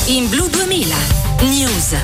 In Blu 2000 News.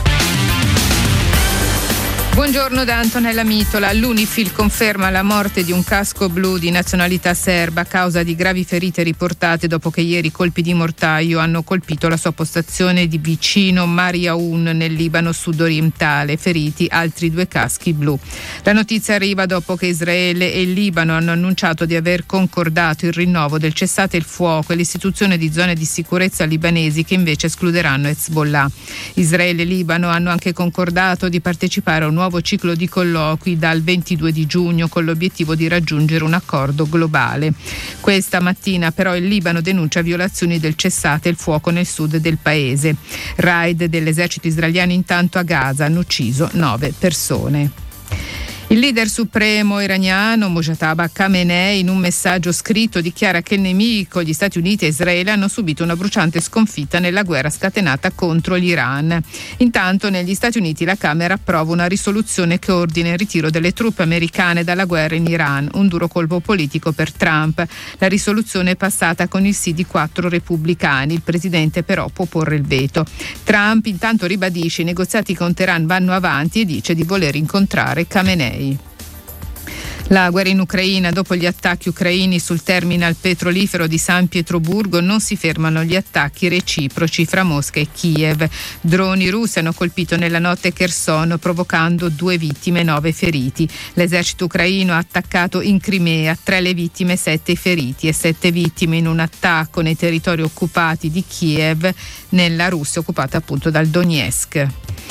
Buongiorno da Antonella Mitola. L'Unifil conferma la morte di un casco blu di nazionalità serba a causa di gravi ferite riportate dopo che ieri colpi di mortaio hanno colpito la sua postazione di vicino Mariaun nel Libano sudorientale. Feriti altri 2 caschi blu. La notizia arriva dopo che Israele e il Libano hanno annunciato di aver concordato il rinnovo del cessate il fuoco e l'istituzione di zone di sicurezza libanesi che invece escluderanno Hezbollah. Israele e Libano hanno anche concordato di partecipare a un nuovo ciclo di colloqui dal 22 di giugno con l'obiettivo di raggiungere un accordo globale. Questa mattina però il Libano denuncia violazioni del cessate il fuoco nel sud del paese. Raid dell'esercito israeliano intanto a Gaza hanno ucciso 9 persone. Il leader supremo iraniano Mojtaba Khamenei in un messaggio scritto dichiara che il nemico, gli Stati Uniti e Israele, hanno subito una bruciante sconfitta nella guerra scatenata contro l'Iran. Intanto negli Stati Uniti la Camera approva una risoluzione che ordina il ritiro delle truppe americane dalla guerra in Iran, un duro colpo politico per Trump. La risoluzione è passata con il sì di 4 repubblicani, il presidente però può porre il veto. Trump intanto ribadisce i negoziati con Teheran vanno avanti e dice di voler incontrare Khamenei. La guerra in Ucraina, dopo gli attacchi ucraini sul terminal petrolifero di San Pietroburgo, non si fermano gli attacchi reciproci fra Mosca e Kiev. Droni russi hanno colpito nella notte Kherson, provocando 2 vittime e 9 feriti. L'esercito ucraino ha attaccato in Crimea, 3 le vittime, 7 i feriti e 7 vittime in un attacco nei territori occupati di Kiev, nella Russia occupata appunto dal Donetsk.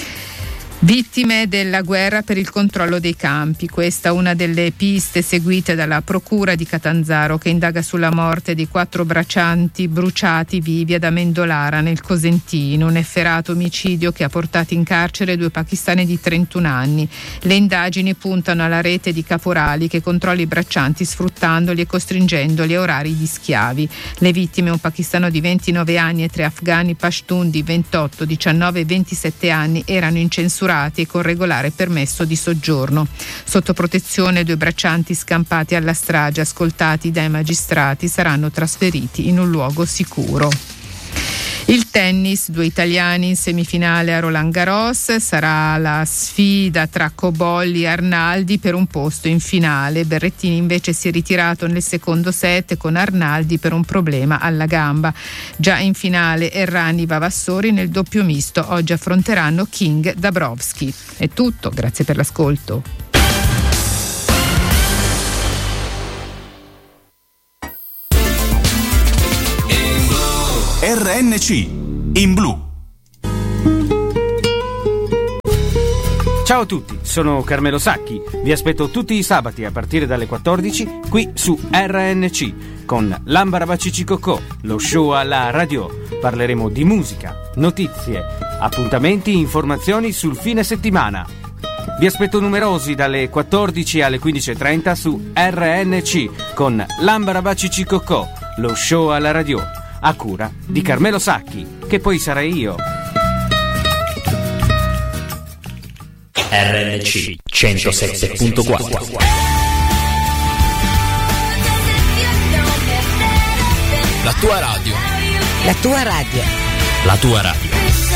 Vittime della guerra per il controllo dei campi. Questa è una delle piste seguite dalla Procura di Catanzaro che indaga sulla morte di 4 braccianti bruciati vivi ad Amendolara nel Cosentino, un efferato omicidio che ha portato in carcere 2 pakistani di 31 anni. Le indagini puntano alla rete di caporali che controlla i braccianti sfruttandoli e costringendoli a orari di schiavi. Le vittime, un pakistano di 29 anni e 3 afghani pashtun di 28, 19 e 27 anni, erano incensurati e con regolare permesso di soggiorno. Sotto protezione 2 braccianti scampati alla strage, ascoltati dai magistrati, saranno trasferiti in un luogo sicuro. Il tennis, 2 italiani in semifinale a Roland Garros, sarà la sfida tra Cobolli e Arnaldi per un posto in finale. Berrettini invece si è ritirato nel secondo set con Arnaldi per un problema alla gamba. Già in finale Errani Vavassori nel doppio misto, oggi affronteranno King Dabrowski. È tutto, grazie per l'ascolto. RNC in blu. Ciao a tutti, sono Carmelo Sacchi. Vi aspetto tutti i sabati a partire dalle 14 qui su RNC con L'Ambarabacici Cocò, lo show alla radio. Parleremo di musica, notizie, appuntamenti, informazioni sul fine settimana. Vi aspetto numerosi dalle 14 alle 15.30 su RNC con L'Ambarabacici Cocò, lo show alla radio. A cura di Carmelo Sacchi, che poi sarei io. RNC 107.4. La tua radio. La tua radio. La tua radio.